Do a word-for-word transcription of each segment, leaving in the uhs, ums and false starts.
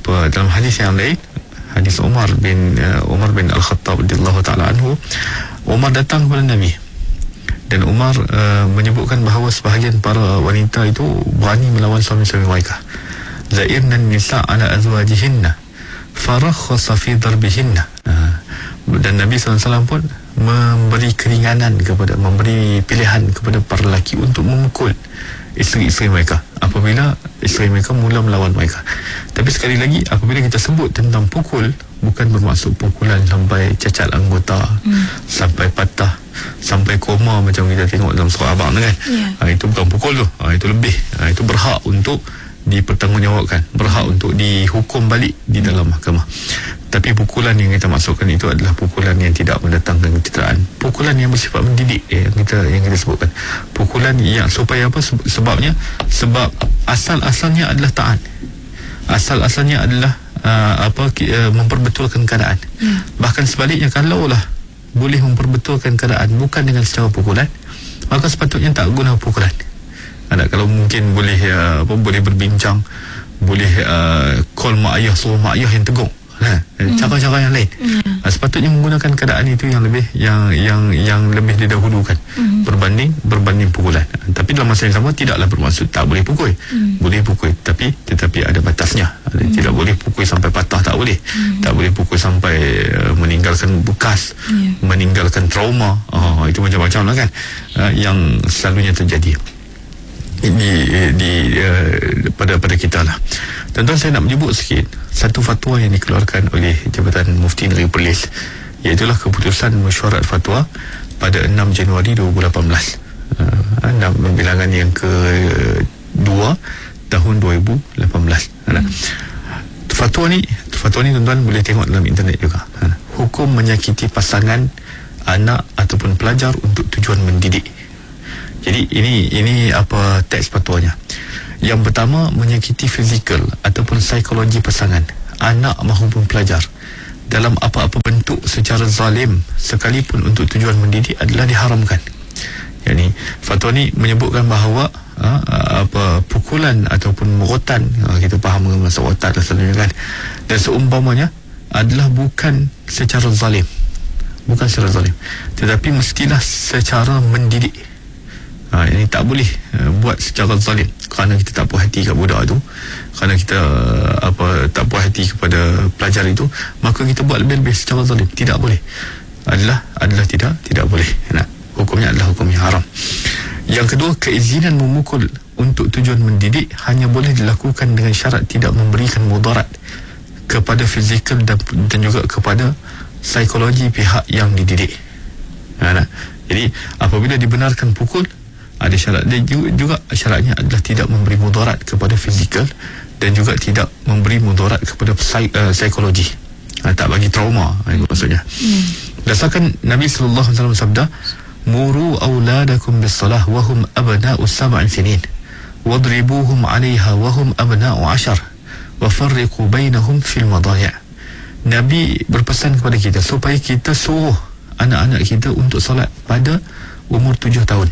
apa dalam hadis yang lain, hadis Umar bin uh, Umar bin Al-Khattab radhiyallahu taala anhu, Umar datang kepada Nabi dan Umar uh, menyebutkan bahawa sebahagian para wanita itu berani melawan suami-suami mereka. Zairna nisa ala azwajihinna farakhasa fi darbihinna. Uh, dan Nabi sallallahu alaihi wasallam pun memberi keringanan kepada, memberi pilihan kepada para lelaki untuk memukul isteri-isteri mereka apabila isteri mereka mula melawan mereka. Tapi sekali lagi, apabila kita sebut tentang pukul, bukan bermaksud pukulan sampai cacat anggota, hmm. sampai patah, sampai koma macam kita tengok dalam surah Abang kan. Yeah. Ha, itu bukan pukul tu. Ha, itu lebih. Ha, itu berhak untuk dipertanggungjawabkan, berhak untuk dihukum balik di dalam mahkamah. Tapi pukulan yang kita maksudkan itu adalah pukulan yang tidak mendatangkan kecederaan, pukulan yang bersifat mendidik, eh, yang kita yang kita sebutkan. Pukulan yang supaya apa? Sebabnya sebab asal-asalnya adalah taat. Asal-asalnya adalah uh, apa uh, memperbetulkan keadaan. Hmm. Bahkan sebaliknya, kalaulah boleh memperbetulkan keadaan bukan dengan secara pukulan, maka sepatutnya tak guna pukulan. Ada kalau mungkin boleh uh, apa boleh berbincang, boleh uh, call mak ayah, suruh mak ayah yang tegur. Ha, hmm. cara-cara yang lain. Hmm. Ha, sepatutnya menggunakan keadaan itu yang lebih yang yang yang lebih didahulukan hmm. berbanding berbanding pukulan. Ha, tapi dalam masa yang sama tidaklah bermaksud tak boleh pukul. Hmm. Boleh pukul, tapi tetapi ada batasnya. Hmm. Tidak boleh pukul sampai patah, tak boleh. Hmm. Tak boleh pukul sampai uh, meninggalkan bekas, yeah. meninggalkan trauma. Uh, itu macam-macam lah kan. Uh, yang selalunya terjadi di di uh, pada pada kita lah. Tuan-tuan, saya nak menyebut sikit satu fatwa yang dikeluarkan oleh Jabatan Mufti Negeri Perlis, iaitulah keputusan mesyuarat fatwa pada enam Januari dua ribu lapan belas, uh, enam bilangan yang kedua tahun dua ribu lapan belas. Hmm. Fatwa ni fatwa ni tuan-tuan boleh tengok dalam internet juga. Uh, hukum menyakiti pasangan, anak ataupun pelajar untuk tujuan mendidik. Jadi ini ini apa teks fatwanya. Yang pertama, menyakiti fizikal ataupun psikologi pasangan, anak maupun pelajar dalam apa-apa bentuk secara zalim sekalipun untuk tujuan mendidik adalah diharamkan. Yani fatwa ni menyebutkan bahawa ha, apa pukulan ataupun murutan, ha, kita faham maksud murutan selalunya kan, dan seumpamanya adalah bukan secara zalim, bukan secara zalim, tetapi mestilah secara mendidik. Ha, ini tak boleh uh, buat secara zalim kerana kita tak puas hati kat budak tu, kerana kita uh, apa tak puas hati kepada pelajar itu, maka kita buat lebih-lebih secara zalim. Tidak boleh. Adalah adalah tidak tidak boleh. Nah, hukumnya adalah hukum yang haram. Yang kedua, keizinan memukul untuk tujuan mendidik hanya boleh dilakukan dengan syarat tidak memberikan mudarat kepada fizikal dan, dan juga kepada psikologi pihak yang dididik. Nah, nah. Jadi apabila dibenarkan pukul, ada syarat dia juga, juga syaratnya adalah tidak memberi mudarat kepada fizikal dan juga tidak memberi mudarat kepada psik, uh, psikologi, uh, tak bagi trauma, uh, itu maksudnya. hmm. Berdasarkan Nabi sallallahu alaihi wasallam sabda, muru auladakum bis-salah wa hum abna'u sab'in sinin wadribuhum 'alayha wa hum abna'u 'ashar wa farriqu bainahum fil madaya'. Nabi berpesan kepada kita supaya kita suruh anak-anak kita untuk solat pada umur tujuh tahun,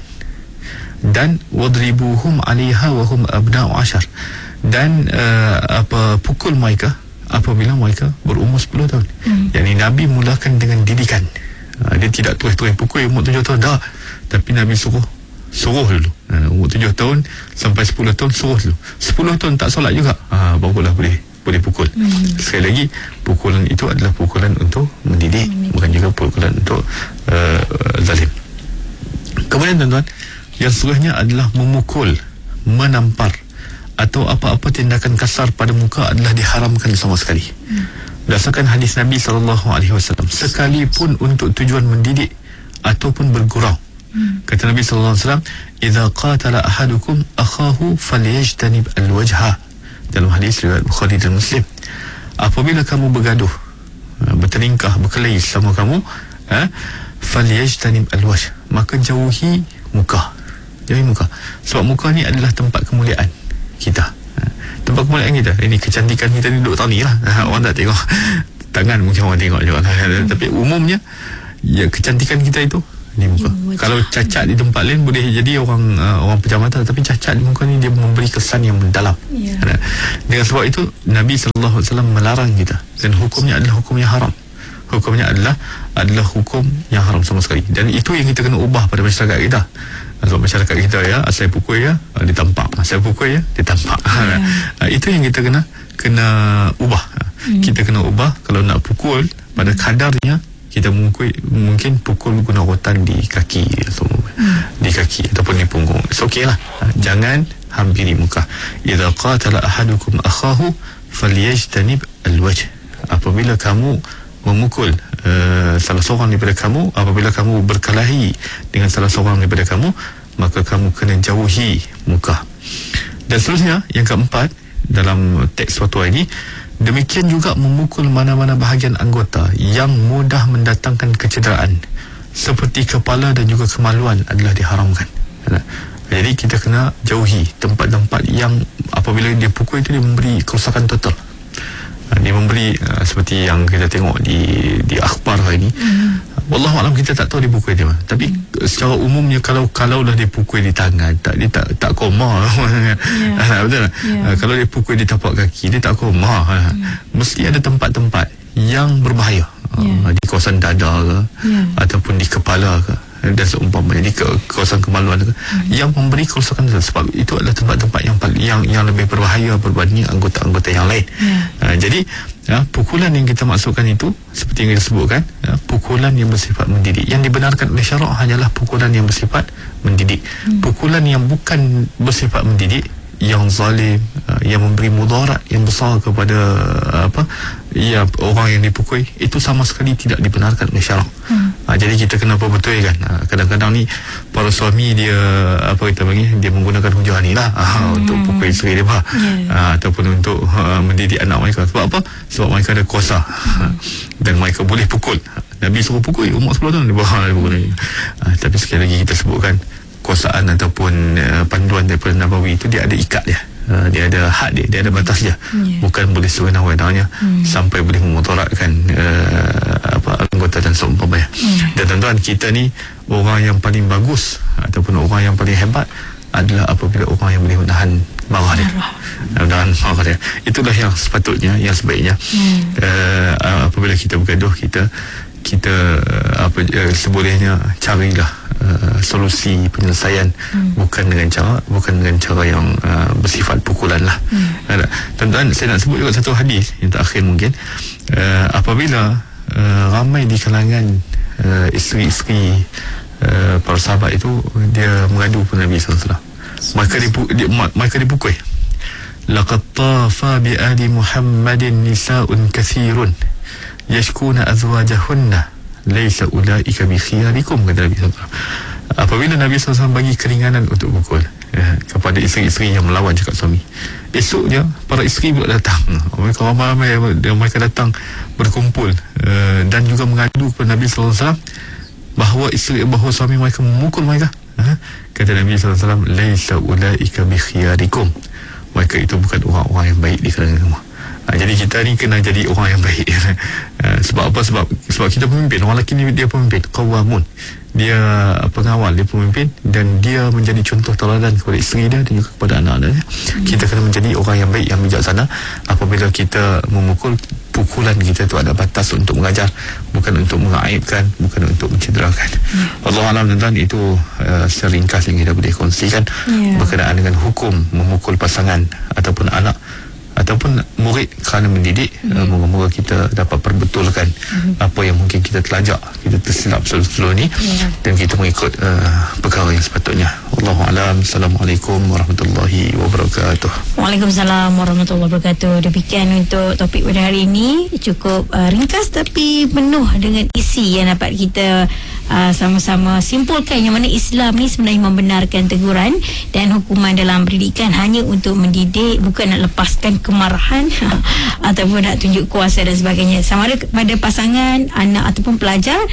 dan wadribuhum 'alaiha wa hum abna'u 'ashar, dan uh, apa pukul mereka apabila mereka berumur sepuluh tahun. Hmm. Yani Nabi mulakan dengan didikan. Uh, dia tidak terus-terus pukul umur tujuh tahun dah, tapi Nabi suruh suruh dulu. Uh, umur tujuh tahun sampai sepuluh tahun suruh dulu. sepuluh tahun tak solat juga, uh, barulah boleh boleh pukul. Hmm. Sekali lagi, pukulan itu adalah pukulan untuk mendidik, hmm. bukan juga pukulan untuk uh, zalim. Kemudian tuan-tuan, yang seterusnya adalah memukul, menampar atau apa-apa tindakan kasar pada muka adalah diharamkan sama sekali. Hmm. Berdasarkan hadis Nabi sallallahu alaihi wasallam, sekalipun untuk tujuan mendidik ataupun bergurau. Hmm. Kata Nabi sallallahu alaihi wasallam, "Idza qatala ahadukum akhahu falyajtanib al-wajha." Dalam hadis riwayat Bukhari dan Muslim, apabila kamu bergaduh, bertelingkah, berkelahi sama kamu, ha, falyajtanib al-wajh, maka jauhi muka. Jauhi muka. Sebab muka ni adalah tempat kemuliaan kita. Ha, tempat kemuliaan kita. Ini kecantikan kita ni duduk tali lah. Ha, orang tak tengok. Tangan mungkin orang tengok juga lah. Hmm. Tapi umumnya, ya, kecantikan kita itu di muka. Hmm, kalau cacat di tempat lain boleh jadi orang uh, orang pejam mata, tapi cacat di muka ni dia memberi kesan yang mendalam. Yeah. Dengan sebab itu Nabi sallallahu alaihi wasallam melarang kita, dan hukumnya adalah hukum yang haram. Hukumnya adalah adalah hukum yang haram sama sekali, dan itu yang kita kena ubah pada masyarakat kita. Sebab masyarakat kita ya, asal pukul ya ditampak, asal pukul ya ditampak. Yeah. Itu yang kita kena kena ubah. Hmm. Kita kena ubah. Kalau nak pukul pada kadarnya, kita mungkin mungkin pukul guna rotan di kaki atau hmm. di kaki ataupun di punggung. It's okay lah. Jangan hampiri muka. Idza qatala ahadukum akhahu falyajtanib alwajh. Apabila kamu memukul uh, salah seorang daripada kamu, apabila kamu berkelahi dengan salah seorang daripada kamu, maka kamu kena jauhi muka. Dan seterusnya, yang keempat dalam teks fatwa ini, demikian juga memukul mana-mana bahagian anggota yang mudah mendatangkan kecederaan seperti kepala dan juga kemaluan adalah diharamkan. Jadi kita kena jauhi tempat-tempat yang apabila dia pukul itu dia memberi kerosakan total. Dia memberi uh, seperti yang kita tengok di di akhbar hari ini. Mm. Wallahualam kita tak tahu dia pukul dia. Tapi mm. secara umumnya kalau kalau dah dia pukul di tangan, tak dia tak tak koma. Yeah. Betul tak? Yeah. Uh, kalau dia pukul di tapak kaki, dia tak koma. Mm. Mesti ada tempat-tempat yang berbahaya. Yeah. Uh, di kawasan dada ke, yeah. ataupun di kepala ke, dan seumpamanya di ke, kawasan kemaluan ke, hmm. yang memberi kerosakan. Sebab itu adalah tempat-tempat yang yang yang lebih berbahaya berbanding anggota-anggota yang lain. Yeah. Uh, jadi ya, pukulan yang kita maksudkan itu seperti yang kita sebutkan, ya, pukulan yang bersifat mendidik. Yang dibenarkan oleh syarak hanyalah pukulan yang bersifat mendidik. Hmm. Pukulan yang bukan bersifat mendidik, yang zalim, uh, yang memberi mudarat yang besar kepada uh, apa ya orang yang dipukul, itu sama sekali tidak dibenarkan oleh syarak. Hmm. Uh, jadi kita kena berbetulkan. Uh, kadang-kadang ni para suami dia apa kita panggil, dia menggunakan hujah ni lah uh, hmm. untuk pukul isteri dia, yeah. uh, ataupun untuk uh, mendidik anak mereka. Sebab apa? Sebab mereka ada kuasa, hmm. uh, dan mereka boleh pukul. Nabi suruh pukul umur sepuluh tahun dia bawa dia pukul. Uh, tapi sekali lagi kita sebutkan, kuasaan ataupun uh, panduan daripada Nabawi itu dia ada ikat dia, uh, dia ada had dia, dia ada batas dia, yeah. bukan boleh sewenang-wenangnya hmm. sampai boleh memudaratkan uh, apa anggota dan seumpamanya. hmm. Dan tuan-tuan, kita ni orang yang paling bagus ataupun orang yang paling hebat adalah apabila orang yang boleh menahan marah dia, menahan marah dia. Itulah yang sepatutnya, yang sebaiknya. hmm. uh, apabila kita bergaduh, kita kita uh, apa uh, sebolehnya carilah uh, solusi penyelesaian, hmm. bukan dengan cara bukan dengan cara yang uh, bersifat pukulan lah. hmm. Tuan-tuan, saya nak sebut juga satu hadis yang terakhir mungkin. Uh, apabila uh, ramai di kalangan uh, isteri-isteri uh, para sahabat itu dia mengadu kepada Nabi sallallahu alaihi wasallam, mereka dipu- di, mereka dipukul. Laqad tafa bi ali Muhammadin nisa'un kathirun yashkuna azwajahunna laysa ulaika bi khiyarikum, kata Nabi sallallahu alaihi wasallam. Apabila Nabi sallallahu alaihi wasallam bagi keringanan untuk pukul ya, kepada isteri-isteri yang melawan cakap suami, esoknya para isteri pula datang, mereka ramai-ramai mereka datang berkumpul uh, dan juga mengadu kepada Nabi sallallahu alaihi wasallam bahawa isteri bahawa suami mereka memukul mereka. uh, kata Nabi sallallahu alaihi wasallam, laysa ulaika bi khiyarikum, mereka itu bukan orang-orang yang baik di kalangan kamu. Ha, jadi kita ni kena jadi orang yang baik. ha, sebab apa? Sebab sebab kita pemimpin. Orang lelaki ni dia pemimpin, qawamun. Dia pengawal, dia pemimpin, dan dia menjadi contoh tauladan kepada isteri dia dan juga kepada anak-anak dia. Hmm. Kita kena menjadi orang yang baik, yang bijaksana. Apabila kita memukul, pukulan kita itu ada batas untuk mengajar, bukan untuk mengaibkan, bukan untuk mencederakan. Hmm. Wallahualam, tuan-tuan, itu uh, seringkas yang kita boleh kongsikan yeah. berkenaan dengan hukum memukul pasangan ataupun anak ataupun murid kerana mendidik. hmm. uh, Moga-moga kita dapat perbetulkan hmm. apa yang mungkin kita terlajak, kita tersilap sebelum ni, yeah. dan kita mengikut uh, perkara yang sepatutnya. Wallahualam. Assalamualaikum warahmatullahi wabarakatuh. Waalaikumsalam warahmatullahi wabarakatuh. Demikian untuk topik pada hari ini, cukup uh, ringkas tapi penuh dengan isi yang dapat kita uh, sama-sama simpulkan, yang mana Islam ni sebenarnya membenarkan teguran dan hukuman dalam pendidikan hanya untuk mendidik, bukan nak lepaskan kemarahan ataupun nak tunjuk kuasa dan sebagainya, sama ada pada pasangan, anak ataupun pelajar.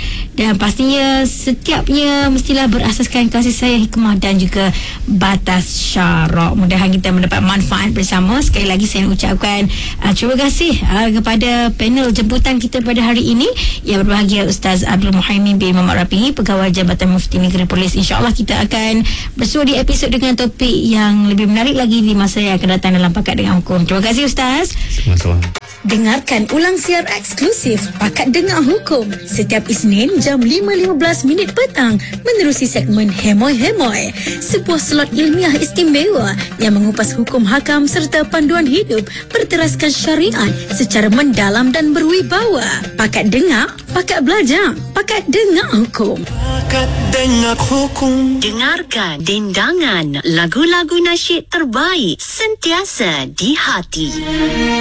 dan pastinya setiapnya mestilah berasaskan kasih sayang, hikmah dan juga batas syarak. Mudah-mudahan kita mendapat manfaat bersama. Sekali lagi saya ucapkan uh, terima kasih uh, kepada panel jemputan kita pada hari ini yang berbahagia Ustaz Abdul Muhaimin bin Muhammad Rafi'i, Pegawai Jabatan Mufti Negeri Perlis. InsyaAllah kita akan bersua di episod dengan topik yang lebih menarik lagi di masa yang akan datang dalam Pakat Dengar Hukum. Terima kasih Ustaz. Sama-sama. Dengarkan ulang siar eksklusif Pakat Dengar Hukum setiap Isnin jam lima lima belas minit petang menerusi segmen Hemoy Hemoy, sebuah slot ilmiah istimewa yang mengupas hukum hakam serta panduan hidup berteraskan syariat secara mendalam dan berwibawa. Pakat Dengar, Pakat Belajar, Pakat Dengar Hukum. Pakat Dengar Hukum. Dengarkan dendangan lagu-lagu nasyid terbaik sentiasa di hati.